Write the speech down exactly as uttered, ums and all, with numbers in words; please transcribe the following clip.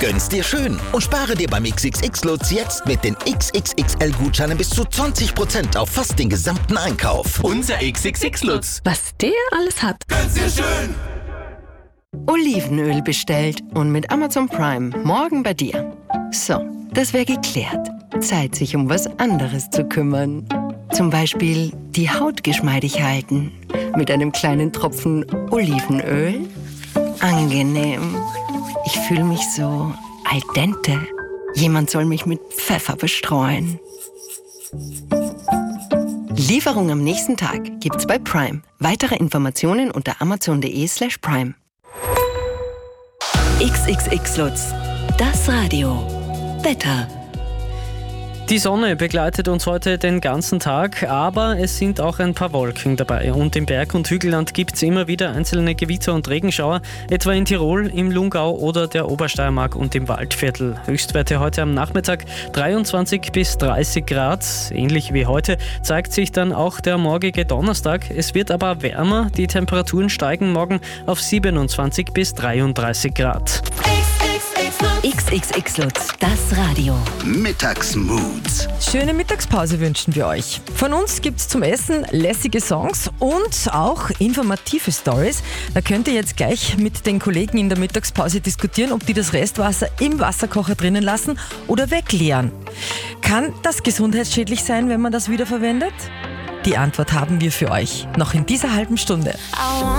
Gönn's dir schön und spare dir beim X X X Lutz jetzt mit den X X X L-Gutscheinen bis zu zwanzig Prozent auf fast den gesamten Einkauf. Unser X X X Lutz. Was der alles hat. Gönn's dir schön. Olivenöl bestellt und mit Amazon Prime morgen bei dir. So, das wäre geklärt. Zeit, sich um was anderes zu kümmern. Zum Beispiel die Haut geschmeidig halten. Mit einem kleinen Tropfen Olivenöl. Angenehm. Ich fühle mich so al dente. Jemand soll mich mit Pfeffer bestreuen. Lieferung am nächsten Tag gibt's bei Prime. Weitere Informationen unter amazon.de slash prime. X X X Lutz, das Radio. Wetter. Die Sonne begleitet uns heute den ganzen Tag, aber es sind auch ein paar Wolken dabei. Und im Berg- und Hügelland gibt es immer wieder einzelne Gewitter und Regenschauer, etwa in Tirol, im Lungau oder der Obersteiermark und im Waldviertel. Höchstwerte heute am Nachmittag dreiundzwanzig bis dreißig Grad. Ähnlich wie heute zeigt sich dann auch der morgige Donnerstag. Es wird aber wärmer, die Temperaturen steigen morgen auf siebenundzwanzig bis dreiunddreißig Grad. X X X Lutz, das Radio. Mittagsmoods. Schöne Mittagspause wünschen wir euch. Von uns gibt's zum Essen lässige Songs und auch informative Stories. Da könnt ihr jetzt gleich mit den Kollegen in der Mittagspause diskutieren, ob die das Restwasser im Wasserkocher drinnen lassen oder wegleeren. Kann das gesundheitsschädlich sein, wenn man das wiederverwendet? Die Antwort haben wir für euch noch in dieser halben Stunde.